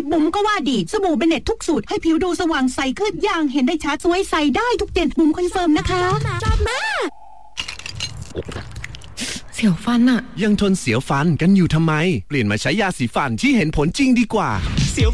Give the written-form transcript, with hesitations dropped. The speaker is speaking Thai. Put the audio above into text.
บุ๋มก็ว่าดีสบู่เบเน็ตทุกสูตรให้ผิวดูสว่างใสขึ้นอย่างเห็นได้ชัดสวยใสได้ทุกเดือนบุ๋มคอนเฟิร์มนะคะเสียวฟันอะยังทนเสียวฟันกันอยู่ทำไมเปลี่ยนมาใช้ยาสีฟันที่เห็นผลจริงดีกว่า